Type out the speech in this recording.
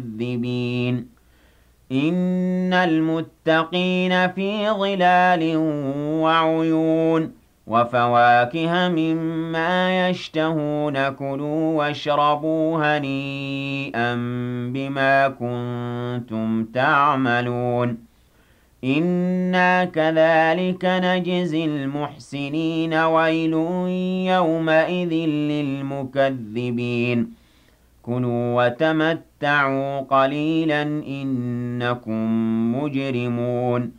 المكذبين إن المتقين في ظلال وعيون وفواكه مما يشتهون كلوا واشربوا هنيئا بما كنتم تعملون إنا كذلك نجزي المحسنين ويل يومئذ للمكذبين كلوا وتمتعوا قليلا إنكم مجرمون